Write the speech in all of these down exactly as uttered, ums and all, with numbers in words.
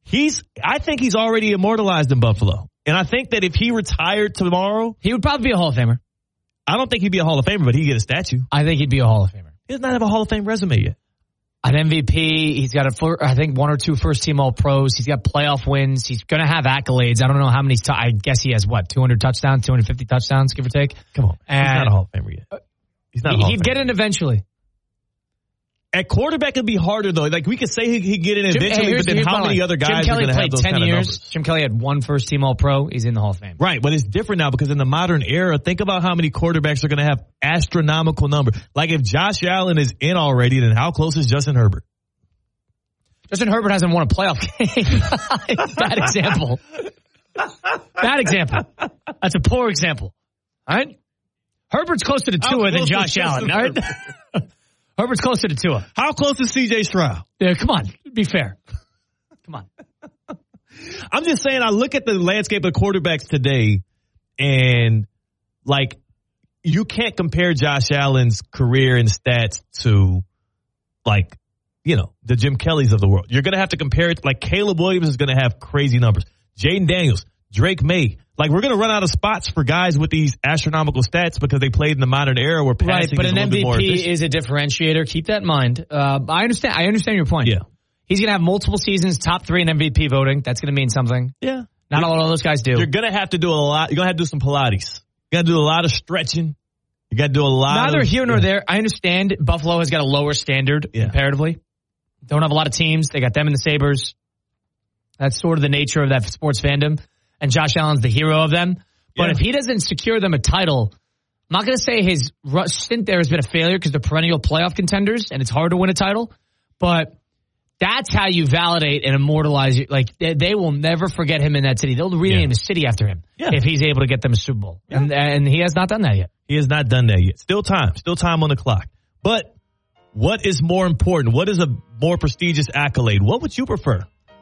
He's, I think he's already immortalized in Buffalo. And I think that if he retired tomorrow, he would probably be a Hall of Famer. I don't think he'd be a Hall of Famer, but he'd get a statue. I think he'd be a Hall of Famer. He does not have a Hall of Fame resume yet. An M V P. He's got, a, I think, one or two first-team All-Pros. He's got playoff wins. He's going to have accolades. I don't know how many. T- I guess he has, what, two hundred touchdowns, two hundred fifty touchdowns, give or take? Come on. And he's not a Hall of Famer yet. He's not a Hall He'd of Famer. get in eventually. At quarterback, it'd be harder, though. Like, we could say he'd, he'd get in Jim, eventually, hey, but then how many line. other guys Jim are going to have those ten kind of years. numbers? Jim Kelly had one first-team All-Pro. He's in the Hall of Fame. Right, but it's different now because in the modern era, think about how many quarterbacks are going to have astronomical numbers. Like, if Josh Allen is in already, then how close is Justin Herbert? Justin Herbert hasn't won a playoff game. Bad example. Bad example. That's a poor example. All right? Herbert's closer to Tua than Josh Allen. All right? Herbert's closer to Tua. How close is C J Stroud? Yeah, come on. Be fair. Come on. I'm just saying, I look at the landscape of quarterbacks today, and, like, you can't compare Josh Allen's career and stats to, like, you know, the Jim Kellys of the world. You're going to have to compare it. Like, Caleb Williams is going to have crazy numbers. Jaden Daniels, Drake May. Like, we're going to run out of spots for guys with these astronomical stats because they played in the modern era where passing right, but is an a little bit more M V P efficient. is a differentiator. Keep that in mind. Uh, I understand. I understand your point. Yeah. He's going to have multiple seasons, top three in M V P voting. That's going to mean something. Yeah. Not a lot of those guys do. You're going to have to do a lot. You're going to have to do some Pilates. You got to do a lot of stretching. You got to do a lot Neither of, here nor yeah. there. I understand Buffalo has got a lower standard yeah. comparatively. Don't have a lot of teams. They got them and the Sabres. That's sort of the nature of that sports fandom. And Josh Allen's the hero of them. But yeah. if he doesn't secure them a title, I'm not going to say his stint there has been a failure because they're perennial playoff contenders and it's hard to win a title. But that's how you validate and immortalize. Like, they, they will never forget him in that city. They'll rename yeah. the city after him yeah. if he's able to get them a Super Bowl. Yeah. And, and he has not done that yet. He has not done that yet. Still time. Still time on the clock. But what is more important? What is a more prestigious accolade? What would you prefer?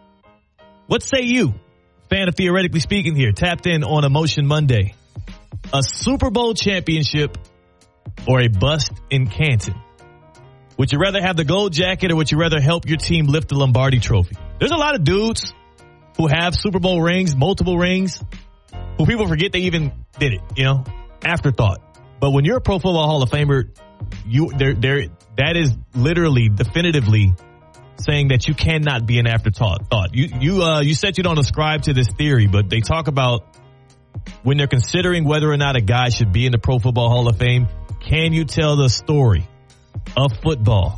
What say you? Fan of Theoretically Speaking here, tapped in on Emotion Monday. A Super Bowl championship or a bust in Canton? Would you rather have the gold jacket or would you rather help your team lift the Lombardi trophy? There's a lot of dudes who have Super Bowl rings, multiple rings, who people forget they even did it, you know, afterthought. But when you're a Pro Football Hall of Famer, you there there that is literally definitively saying that you cannot be an afterthought. Thought you you uh you said you don't ascribe to this theory, but they talk about when they're considering whether or not a guy should be in the Pro Football Hall of Fame. Can you tell the story of football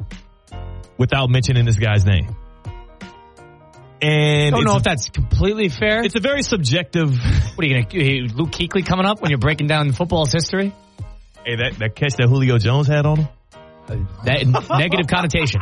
without mentioning this guy's name? And I don't know a, if that's completely fair. It's a very subjective. What are you going to, Luke Kuechly coming up when you're breaking down football's history? Hey, that, that catch that Julio Jones had on him? Uh, that negative connotation.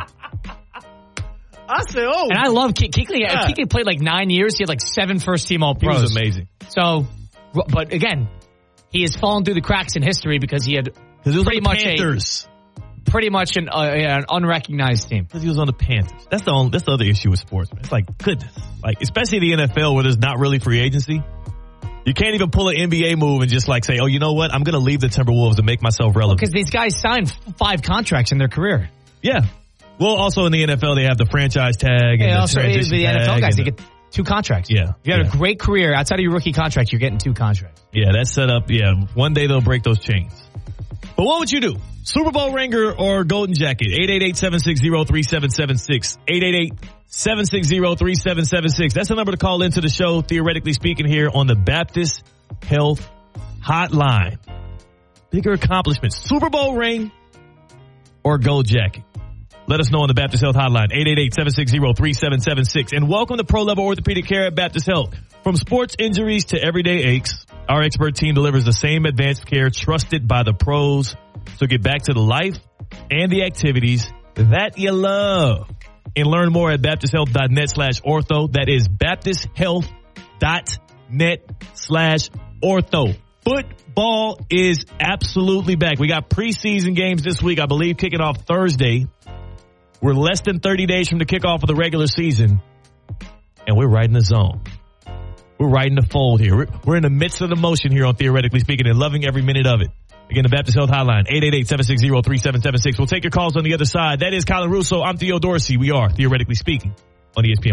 I said, oh. And I love Ke- Kuechly. Yeah. Kuechly played like nine years. He had like seven first-team All-Pros. He was amazing. So, but again, he has fallen through the cracks in history because he had Because it was pretty on the much Panthers. a pretty much an, uh, an unrecognized team. Because he was on the Panthers. That's the only, that's the other issue with sports, man. It's like, goodness. Like, especially the N F L where there's not really free agency. You can't even pull an N B A move and just like say, oh, you know what? I'm going to leave the Timberwolves to make myself relevant. Because these guys signed five contracts in their career. Yeah. Well, also in the N F L, they have the franchise tag and Yeah, the also transition the N F L tag guys, and they the- get two contracts. Yeah. You got yeah. a great career. Outside of your rookie contract, you're getting two contracts. Yeah, that's set up. Yeah, one day they'll break those chains. But what would you do? Super Bowl ringer or golden jacket? eight eight eight, seven six zero, three seven seven six. eight eight eight, seven six zero, three seven seven six. That's the number to call into the show, Theoretically Speaking, here on the Baptist Health Hotline. Bigger accomplishments. Super Bowl ring or gold jacket? Let us know on the Baptist Health Hotline, eight eight eight, seven six zero, three seven seven six. And welcome to Pro Level Orthopedic Care at Baptist Health. From sports injuries to everyday aches, our expert team delivers the same advanced care trusted by the pros. So get back to the life and the activities that you love. And learn more at baptisthealth.net slash ortho. That is baptisthealth.net slash ortho. Football is absolutely back. We got preseason games this week, I believe, kicking off Thursday. We're less than thirty days from the kickoff of the regular season, and we're right in the zone. We're right in the fold here. We're, we're in the midst of the motion here on Theoretically Speaking and loving every minute of it. Again, the Baptist Health Hotline, eight eight eight, seven six zero, three seven seven six. We'll take your calls on the other side. That is Colin Russo. I'm Theo Dorsey. We are Theoretically Speaking on E S P N.